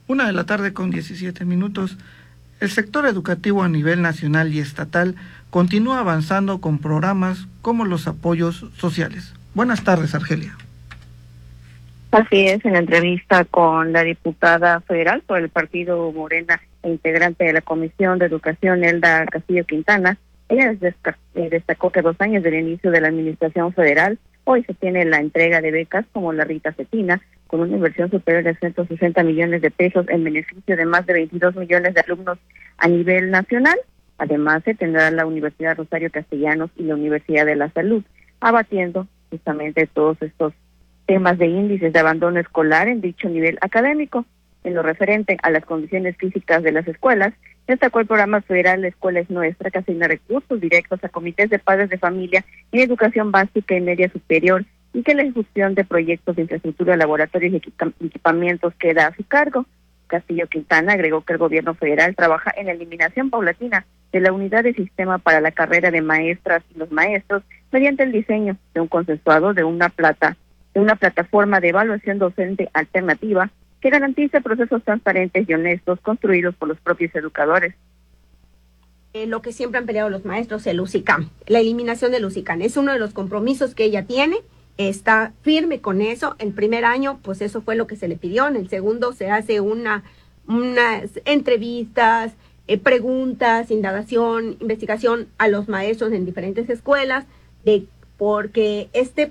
1 de la tarde con 17 minutos. El sector educativo a nivel nacional y estatal continúa avanzando con programas como los apoyos sociales. Buenas tardes, Argelia. Así es, en la entrevista con la diputada federal por el partido Morena e integrante de la Comisión de Educación, Elda Castillo Quintana, ella destacó que 2 años del inicio de la administración federal, hoy se tiene la entrega de becas como la Rita Cetina, con una inversión superior a 160 millones de pesos en beneficio de más de 22 millones de alumnos a nivel nacional. Además, se tendrá la Universidad Rosario Castellanos y la Universidad de la Salud, abatiendo justamente todos estos temas de índices de abandono escolar en dicho nivel académico. En lo referente a las condiciones físicas de las escuelas, destacó el programa federal La Escuela es Nuestra, que asigna recursos directos a comités de padres de familia en educación básica y media superior, y que la ejecución de proyectos de infraestructura, laboratorios y equipamientos queda a su cargo. Castillo Quintana agregó que el gobierno federal trabaja en la eliminación paulatina de la unidad de sistema para la carrera de maestras y los maestros mediante el diseño de un consensuado de una plataforma de evaluación docente alternativa que garantice procesos transparentes y honestos construidos por los propios educadores. Lo que siempre han peleado los maestros, el UCICAM, la eliminación del UCICAM, es uno de los compromisos que ella tiene. Está firme con eso. El primer año, pues eso fue lo que se le pidió. En el segundo se hace unas entrevistas, preguntas, indagación, investigación a los maestros en diferentes escuelas, porque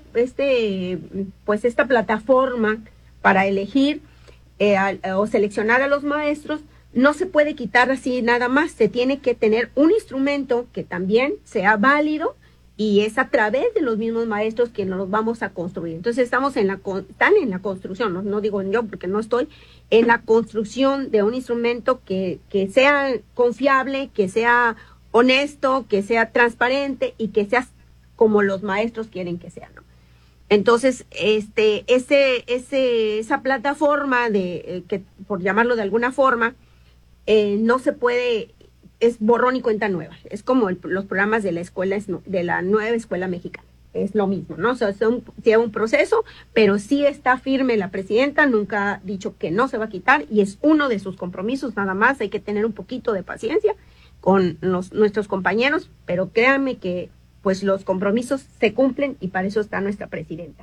esta plataforma para elegir o seleccionar a los maestros no se puede quitar así nada más. Se tiene que tener un instrumento que también sea válido, y es a través de los mismos maestros que nos los vamos a construir. Entonces están en la construcción, no digo yo porque no estoy, en la construcción de un instrumento que sea confiable, que sea honesto, que sea transparente y que sea como los maestros quieren que sea, ¿no? Entonces, esa plataforma que por llamarlo de alguna forma, no se puede. Es borrón y cuenta nueva. Es como los programas de la nueva escuela mexicana. Es lo mismo, ¿no? O sea, lleva un proceso, pero sí está firme la presidenta, nunca ha dicho que no se va a quitar, y es uno de sus compromisos. Nada más hay que tener un poquito de paciencia con nuestros compañeros, pero créanme que pues los compromisos se cumplen, y para eso está nuestra presidenta.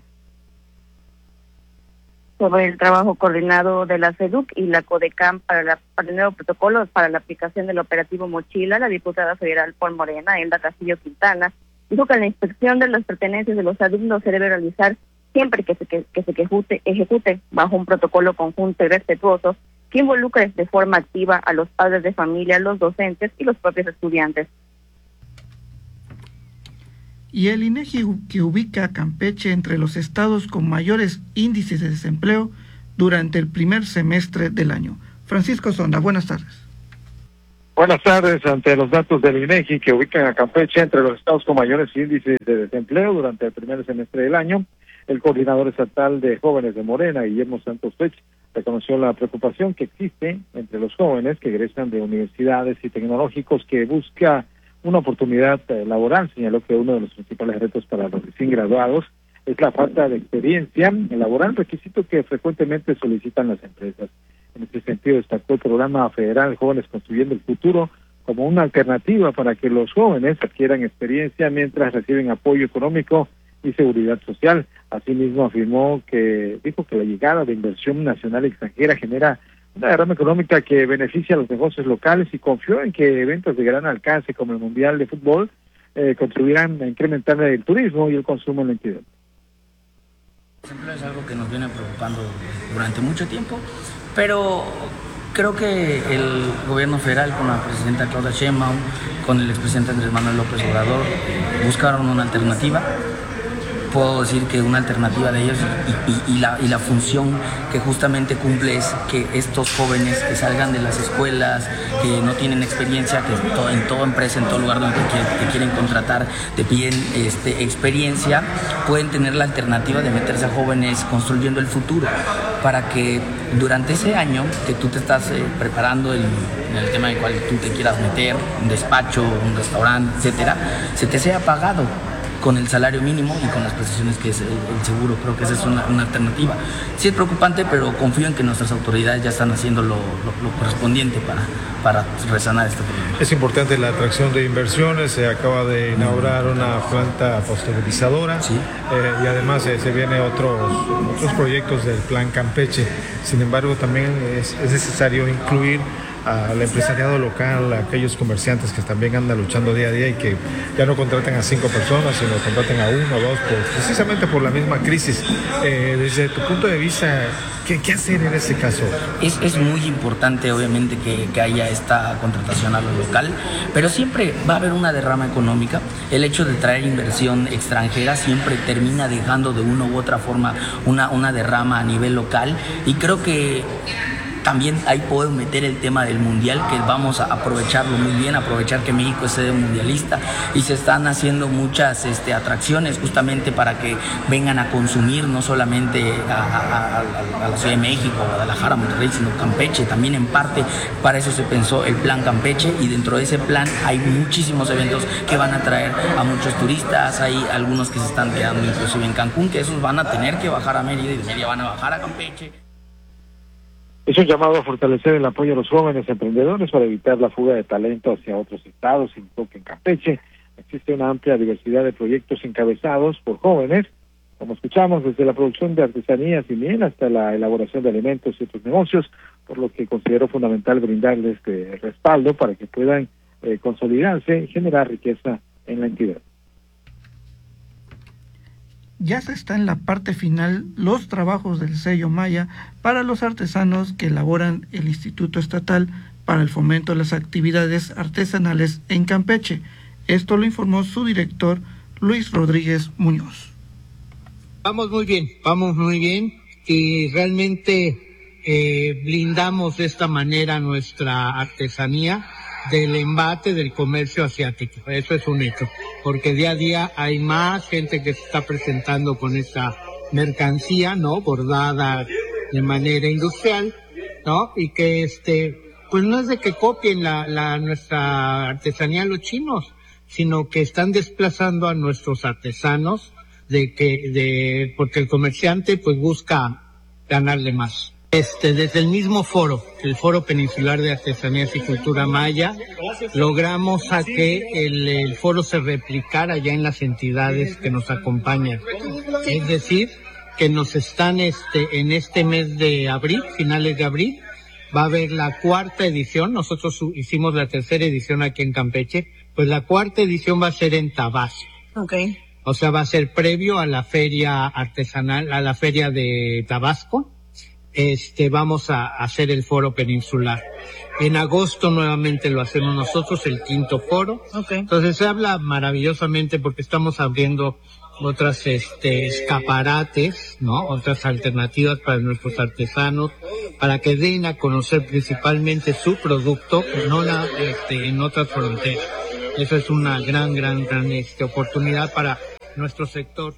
Sobre el trabajo coordinado de la SEDUC y la CODECAM para el nuevo protocolo para la aplicación del operativo Mochila, la diputada federal por Morena, Elda Castillo Quintana, dijo que la inspección de las pertenencias de los alumnos se debe realizar siempre que se ejecute bajo un protocolo conjunto y respetuoso que involucre de forma activa a los padres de familia, los docentes y los propios estudiantes. Y el INEGI, que ubica a Campeche entre los estados con mayores índices de desempleo durante el primer semestre del año. Francisco Sonda, buenas tardes. Buenas tardes. Ante los datos del INEGI, que ubican a Campeche entre los estados con mayores índices de desempleo durante el primer semestre del año, el coordinador estatal de jóvenes de Morena, Guillermo Santos Pech, reconoció la preocupación que existe entre los jóvenes que egresan de universidades y tecnológicos que busca una oportunidad laboral. Señaló que uno de los principales retos para los recién graduados es la falta de experiencia laboral, requisito que frecuentemente solicitan las empresas. En este sentido, destacó el programa federal Jóvenes Construyendo el Futuro como una alternativa para que los jóvenes adquieran experiencia mientras reciben apoyo económico y seguridad social. Asimismo, dijo que la llegada de inversión nacional y extranjera genera una derrama económica que beneficia a los negocios locales, y confió en que eventos de gran alcance como el Mundial de Fútbol contribuirán a incrementar el turismo y el consumo en la entidad. El desempleo es algo que nos viene preocupando durante mucho tiempo, pero creo que el gobierno federal, con la presidenta Claudia Sheinbaum, con el expresidente Andrés Manuel López Obrador, buscaron una alternativa. Puedo decir que una alternativa de ellos y la función que justamente cumple es que estos jóvenes que salgan de las escuelas, que no tienen experiencia, que en toda empresa, en todo lugar donde te quieren contratar, te piden experiencia, pueden tener la alternativa de meterse a jóvenes construyendo el futuro, para que durante ese año que tú te estás preparando en el tema en el cual tú te quieras meter, un despacho, un restaurante, etcétera, se te sea pagado. con el salario mínimo y con las prestaciones que es el seguro. Creo que esa es una alternativa. Sí es preocupante, pero confío en que nuestras autoridades ya están haciendo lo correspondiente para resanar este problema. Es importante la atracción de inversiones, se acaba de inaugurar una planta pasteurizadora, sí. Y además se vienen otros proyectos del Plan Campeche. Sin embargo, también es necesario incluir al empresariado local, a aquellos comerciantes que también andan luchando día a día y que ya no contratan a 5 personas, sino contratan a 1 o 2, precisamente por la misma crisis. Desde tu punto de vista, ¿qué hacer en ese caso? Es muy importante, obviamente, que haya esta contratación a lo local, pero siempre va a haber una derrama económica. El hecho de traer inversión extranjera siempre termina dejando de una u otra forma una derrama a nivel local, y creo que también ahí podemos meter el tema del mundial, que vamos a aprovecharlo muy bien, aprovechar que México es sede mundialista y se están haciendo muchas atracciones justamente para que vengan a consumir no solamente a la Ciudad de México, Guadalajara, Monterrey, sino Campeche. También en parte para eso se pensó el Plan Campeche, y dentro de ese plan hay muchísimos eventos que van a traer a muchos turistas. Hay algunos que se están quedando inclusive en Cancún, que esos van a tener que bajar a Mérida y de Mérida van a bajar a Campeche. Es un llamado a fortalecer el apoyo a los jóvenes emprendedores para evitar la fuga de talento hacia otros estados, sin enfoque en Campeche. Existe una amplia diversidad de proyectos encabezados por jóvenes, como escuchamos, desde la producción de artesanías y miel hasta la elaboración de alimentos y otros negocios, por lo que considero fundamental brindarles este respaldo para que puedan consolidarse y generar riqueza en la entidad. Ya se está en la parte final los trabajos del sello Maya para los artesanos que elaboran el Instituto Estatal para el Fomento de las Actividades Artesanales en Campeche. Esto lo informó su director, Luis Rodríguez Muñoz. Vamos muy bien y realmente blindamos de esta manera nuestra artesanía del embate del comercio asiático. Eso es un hecho, porque día a día hay más gente que se está presentando con esta mercancía, ¿no? Bordada de manera industrial, ¿no? Y que pues no es de que copien nuestra artesanía los chinos, sino que están desplazando a nuestros artesanos porque el comerciante pues busca ganarle más. Desde el mismo foro, el Foro Peninsular de Artesanías y Cultura Maya, logramos a que el foro se replicara ya en las entidades que nos acompañan. Es decir, que nos están en este mes de abril, finales de abril, va a haber la 4ª edición. Nosotros hicimos la 3ª edición aquí en Campeche, pues la 4ª edición va a ser en Tabasco. Okay. O sea, va a ser previo a la feria artesanal, a la feria de Tabasco. Vamos a hacer el foro peninsular. En agosto nuevamente lo hacemos nosotros, el 5º foro. Okay. Entonces se habla maravillosamente porque estamos abriendo otras escaparates, ¿no? Otras alternativas para nuestros artesanos, para que den a conocer principalmente su producto, no en otras fronteras. Eso es una gran oportunidad para nuestro sector.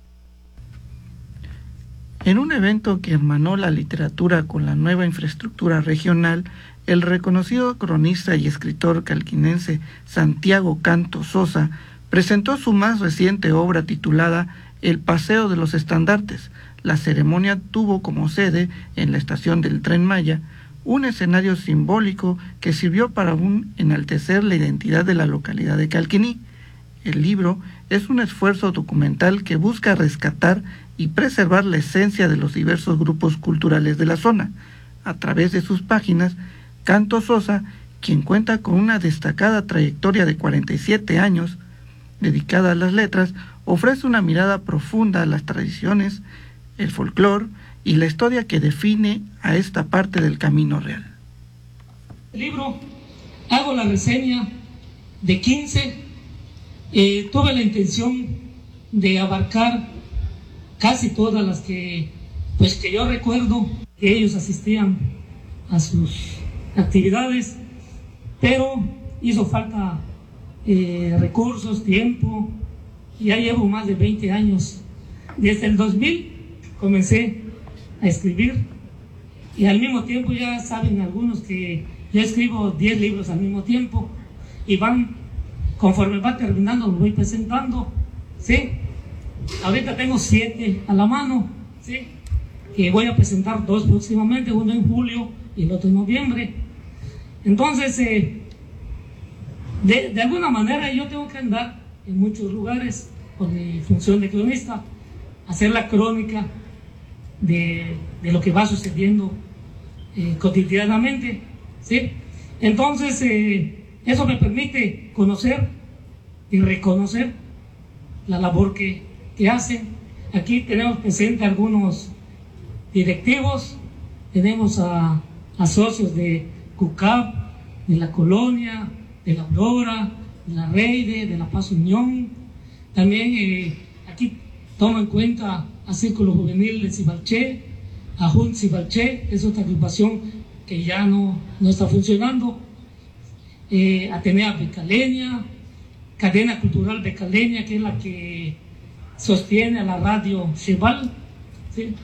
En un evento que hermanó la literatura con la nueva infraestructura regional, el reconocido cronista y escritor calquinense Santiago Canto Sosa presentó su más reciente obra titulada El Paseo de los Estandartes. La ceremonia tuvo como sede, en la estación del Tren Maya, un escenario simbólico que sirvió para enaltecer la identidad de la localidad de Calquiní. El libro es un esfuerzo documental que busca rescatar y preservar la esencia de los diversos grupos culturales de la zona. A través de sus páginas, Canto Sosa, quien cuenta con una destacada trayectoria de 47 años dedicada a las letras, ofrece una mirada profunda a las tradiciones, el folclore y la historia que define a esta parte del camino real. El libro, hago la reseña de 15. Tuve la intención de abarcar casi todas las que yo recuerdo que ellos asistían a sus actividades, pero hizo falta recursos, tiempo. Ya llevo más de 20 años. Desde el 2000 comencé a escribir, y al mismo tiempo ya saben algunos que yo escribo 10 libros al mismo tiempo, y conforme va terminando los voy presentando. ¿sí? Ahorita tengo 7 a la mano, ¿sí? Que voy a presentar 2 próximamente, uno en julio y el otro en noviembre. Entonces, de alguna manera yo tengo que andar en muchos lugares por mi función de cronista, hacer la crónica de lo que va sucediendo cotidianamente, ¿sí? Entonces, eso me permite conocer y reconocer la labor que hacen. Aquí tenemos presente algunos directivos, tenemos a socios de CUCAP, de la Colonia, de la Aurora, de la Reide, de la Paz Unión. También aquí tomo en cuenta a Círculo Juvenil de Cibalché, a Junt Cibalché, es otra agrupación que ya no está funcionando, Atenea Becaleña, Cadena Cultural Becaleña, que es la que sostiene a la radio Cheval, ¿sí?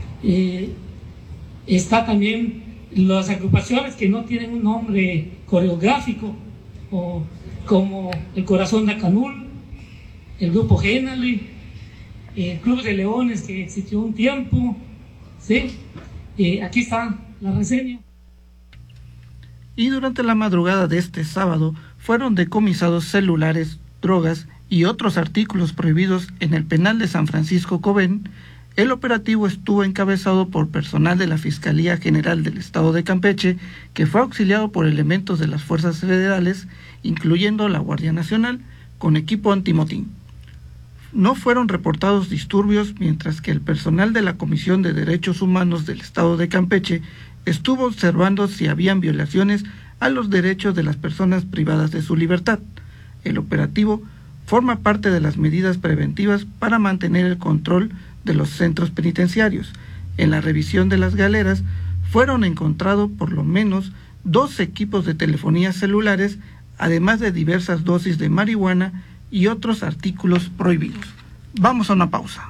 Está también las agrupaciones que no tienen un nombre coreográfico, o como el Corazón de Acanul, el Grupo Génale, el Club de Leones que existió un tiempo, ¿sí? Aquí está la reseña. Y durante la madrugada de este sábado fueron decomisados celulares, drogas y otros artículos prohibidos en el penal de San Francisco Cobén. El operativo estuvo encabezado por personal de la Fiscalía General del Estado de Campeche, que fue auxiliado por elementos de las fuerzas federales, incluyendo la Guardia Nacional, con equipo antimotín. No fueron reportados disturbios, mientras que el personal de la Comisión de Derechos Humanos del Estado de Campeche estuvo observando si habían violaciones a los derechos de las personas privadas de su libertad. El operativo forma parte de las medidas preventivas para mantener el control de los centros penitenciarios. En la revisión de las galeras fueron encontrados por lo menos 2 equipos de telefonía celulares, además de diversas dosis de marihuana y otros artículos prohibidos. Vamos a una pausa.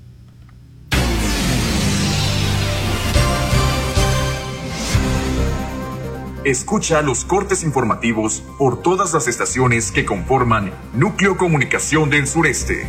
Escucha los cortes informativos por todas las estaciones que conforman Núcleo Comunicación del Sureste.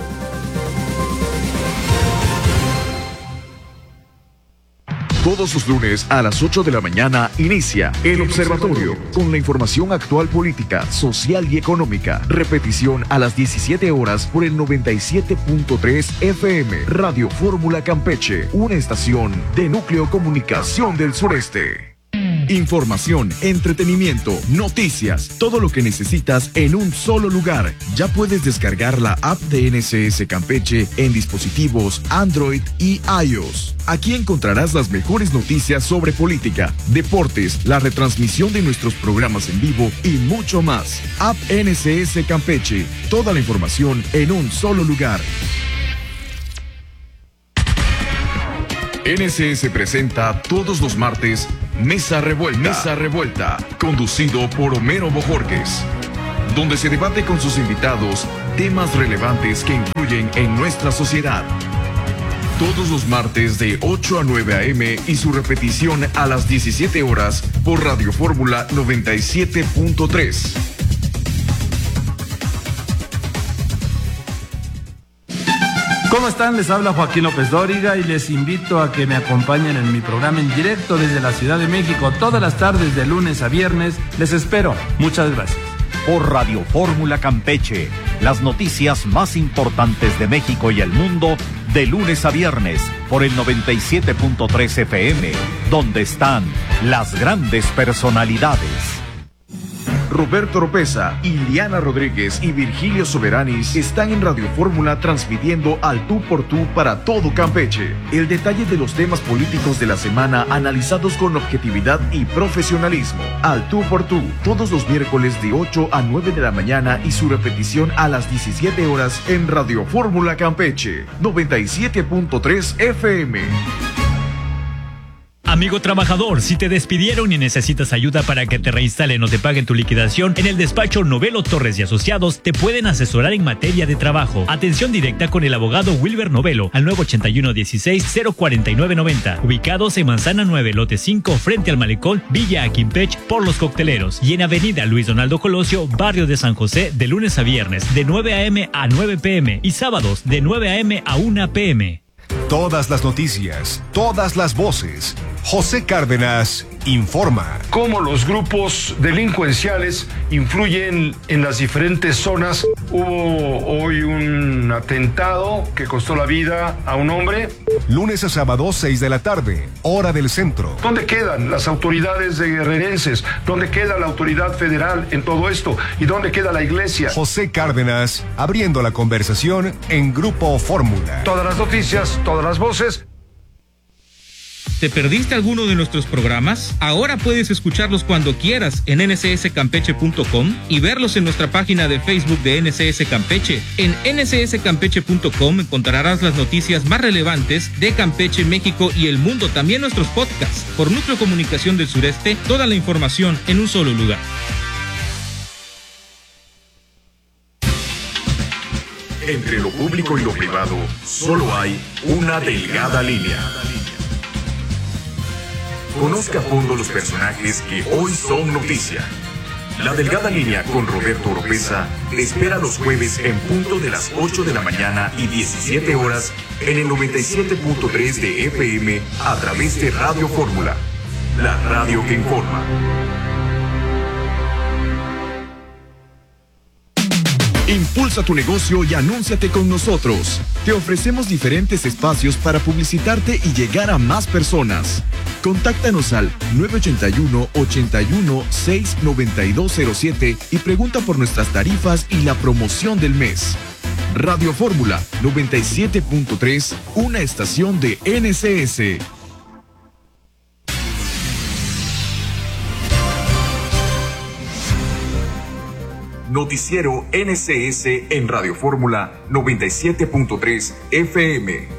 Todos los lunes a las 8 de la mañana inicia El Observatorio, con la información actual política, social y económica. Repetición a las 17 horas por el 97.3 FM, Radio Fórmula Campeche, una estación de Núcleo Comunicación del Sureste. Información, entretenimiento, noticias, todo lo que necesitas en un solo lugar. Ya puedes descargar la app de NSS Campeche en dispositivos Android y iOS. Aquí encontrarás las mejores noticias sobre política, deportes, la retransmisión de nuestros programas en vivo y mucho más. App NSS Campeche, toda la información en un solo lugar. NSS presenta todos los martes Mesa Revuelta, conducido por Homero Bojorquez, donde se debate con sus invitados temas relevantes que influyen en nuestra sociedad. Todos los martes de 8 a 9 a.m. y su repetición a las 17 horas por Radio Fórmula 97.3. ¿Cómo están? Les habla Joaquín López Dóriga y les invito a que me acompañen en mi programa en directo desde la Ciudad de México todas las tardes de lunes a viernes. Les espero. Muchas gracias. Por Radio Fórmula Campeche, las noticias más importantes de México y el mundo de lunes a viernes por el 97.3 FM, donde están las grandes personalidades. Roberto Oropesa, Iliana Rodríguez y Virgilio Soberanis están en Radio Fórmula transmitiendo al tú por tú para todo Campeche. El detalle de los temas políticos de la semana analizados con objetividad y profesionalismo. Al tú por tú, todos los miércoles de 8 a 9 de la mañana y su repetición a las 17 horas en Radio Fórmula Campeche, 97.3 FM. Amigo trabajador, si te despidieron y necesitas ayuda para que te reinstalen o te paguen tu liquidación, en el despacho Novelo Torres y Asociados te pueden asesorar en materia de trabajo. Atención directa con el abogado Wilber Novelo al 981-16-04990. Ubicados en Manzana 9, lote 5, frente al Malecón, Villa Aquimpech, por Los Cocteleros. Y en Avenida Luis Donaldo Colosio, barrio de San José, de lunes a viernes, de 9 a.m. a 9 p.m. y sábados, de 9 a.m. a 1 p.m. Todas las noticias, todas las voces. José Cárdenas informa. Cómo los grupos delincuenciales influyen en las diferentes zonas. Hubo hoy un atentado que costó la vida a un hombre. Lunes a sábado, 6 de la tarde, hora del centro. ¿Dónde quedan las autoridades de guerrerenses? ¿Dónde queda la autoridad federal en todo esto? ¿Y dónde queda la iglesia? José Cárdenas, abriendo la conversación en Grupo Fórmula. Todas las noticias, todas las voces. ¿Te perdiste alguno de nuestros programas? Ahora puedes escucharlos cuando quieras en ncscampeche.com y verlos en nuestra página de Facebook de NCS Campeche. En ncscampeche.com encontrarás las noticias más relevantes de Campeche, México y el mundo, también nuestros podcasts. Por Núcleo Comunicación del Sureste, toda la información en un solo lugar. Entre lo público y lo privado, solo hay una delgada línea. Conozca a fondo los personajes que hoy son noticia. La delgada línea con Roberto Oropesa te espera los jueves en punto de las 8 de la mañana y 17 horas en el 97.3 de FM a través de Radio Fórmula, la radio que informa. Impulsa tu negocio y anúnciate con nosotros. Te ofrecemos diferentes espacios para publicitarte y llegar a más personas. Contáctanos al 981-81-69207 y pregunta por nuestras tarifas y la promoción del mes. Radio Fórmula 97.3, una estación de NCS. Noticiero NCS en Radio Fórmula 97.3 FM.